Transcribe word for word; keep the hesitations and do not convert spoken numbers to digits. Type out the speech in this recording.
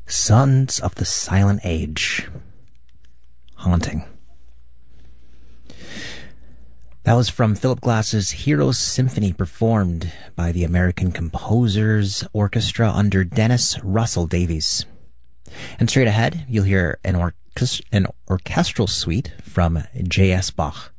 Sons of the Silent Age. Haunting. That was from Philip Glass's Heroes Symphony, performed by the American Composers Orchestra under Dennis Russell Davies. And straight ahead, you'll hear an, orchest- an orchestral suite from J S. Bach.